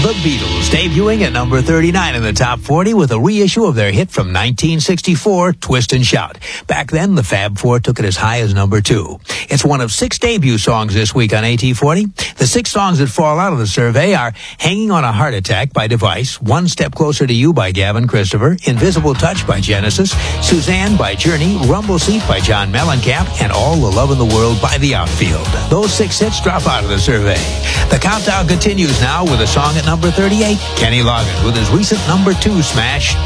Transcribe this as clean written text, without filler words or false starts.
The Beatles, debuting at number 39 in the top 40 with a reissue of their hit from 1964, Twist and Shout. Back then, the Fab Four took it as high as number 2. It's one of 6 debut songs this week on AT40. The 6 songs that fall out of the survey are Hanging on a Heart Attack by Device, One Step Closer to You by Gavin Christopher, Invisible Touch by Genesis, Suzanne by Journey, Rumble Seat by John Mellencamp, and All the Love in the World by The Outfield. Those 6 hits drop out of the survey. The countdown continues now with a song at number 38, Kenny Loggins with his recent number 2 smash,